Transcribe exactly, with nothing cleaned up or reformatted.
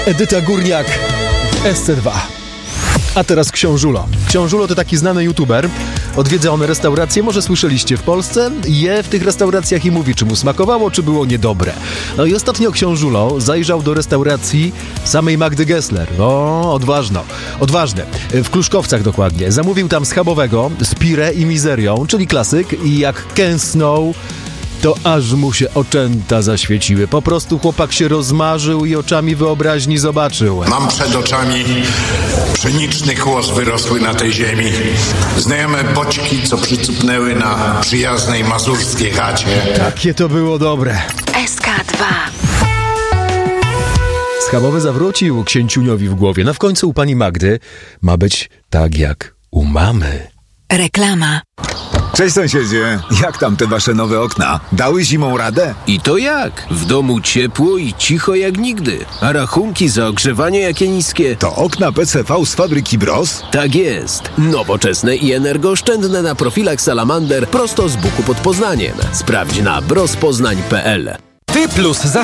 Edyta Górniak w S C dwa. A teraz Książulo. Książulo to taki znany youtuber. Odwiedza on restauracje, może słyszeliście, w Polsce. Je w tych restauracjach i mówi, czy mu smakowało, czy było niedobre. No i ostatnio Książulo zajrzał do restauracji samej Magdy Gessler. O, odważno. Odważne. W Kluszkowcach dokładnie. Zamówił tam schabowego z pire i mizerią, czyli klasyk. I jak kęsnął, to aż mu się oczęta zaświeciły. Po prostu chłopak się rozmarzył i oczami wyobraźni zobaczył. Mam przed oczami pszeniczny kłos wyrosły na tej ziemi. Znajome boćki, co przycupnęły na przyjaznej mazurskiej chacie. Takie to było dobre. S K dwa. Schabowy zawrócił księciuniowi w głowie. No w końcu u pani Magdy ma być tak jak u mamy. Reklama. Cześć sąsiedzie, jak tam te wasze nowe okna? Dały zimą radę? I to jak? W domu ciepło i cicho jak nigdy. A rachunki za ogrzewanie jakie niskie? To okna P C V z fabryki Bros? Tak jest. Nowoczesne i energooszczędne na profilach Salamander prosto z Buku pod Poznaniem. Sprawdź na brospoznań kropka p l. Ty plus za